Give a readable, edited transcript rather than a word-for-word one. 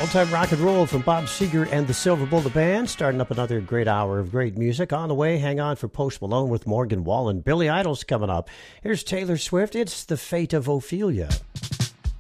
Old-time rock and roll from Bob Seger and the Silver Bullet Band, starting up another great hour of great music. On the way, hang on for Post Malone with Morgan Wallen. Billy Idol's coming up. Here's Taylor Swift. It's The Fate of Ophelia.